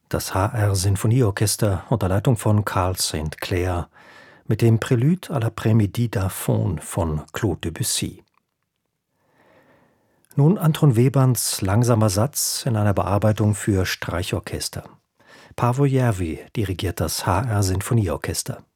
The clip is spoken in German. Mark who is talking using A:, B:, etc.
A: Das HR-Sinfonieorchester unter Leitung von Carl St. Clair mit dem Prélude à l'après-midi d'Aphone von Claude Debussy. Nun Anton Webans langsamer Satz in einer Bearbeitung für Streichorchester. Paavo Järvi dirigiert das HR-Sinfonieorchester.